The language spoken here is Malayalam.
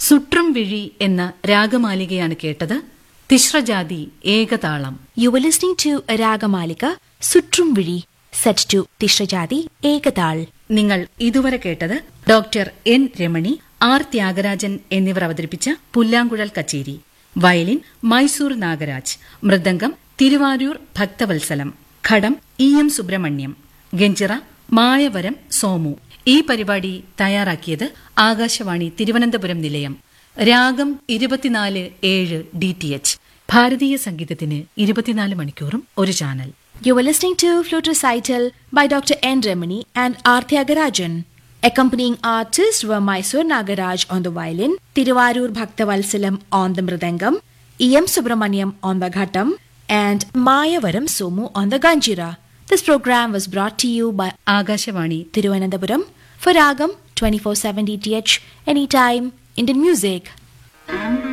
സുട്രം വിഴി എന്ന രാഗമാലികയാണ് കേട്ടത്. തിശ്രജാതി ഏകതാളം. You were listening to a Ragamalika, Sutrum Viri, set to Tishrajadi Ekadal. നിങ്ങൾ ഇതുവരെ കേട്ടത് doctor N Ramani, R Thyagarajan എന്നിവർ അവതരിപ്പിച്ച പുല്ലാങ്കുഴൽ കച്ചേരി. വയലിൻ മൈസൂർ നാഗരാജ്, മൃദംഗം തിരുവാരൂർ ഭക്തവത്സലം, ഘടം ഇ എം സുബ്രഹ്മണ്യം, ഗഞ്ചിറ മായവരം സോമു. ഈ പരിപാടി തയ്യാറാക്കിയത് ആകാശവാണി തിരുവനന്തപുരം നിലയം. രാഗം 24/7 DTH. ഭാരതീയ സംഗീതത്തിന് 24 മണിക്കൂറും ഒരു channel. You were listening to Flute Recital by Dr. N. Remini and R. Tyagarajan. Accompanying artists were Mysore Nagaraj on the violin, Tiruvarur Bhaktavalsalam on the mridangam, E. M. Subramaniam on the ghatam, and Mayavaram Somu on the ganjira. This program was brought to you by Akashvani Tiruvananthapuram for Ragam 24/7 DTH, anytime, Indian music.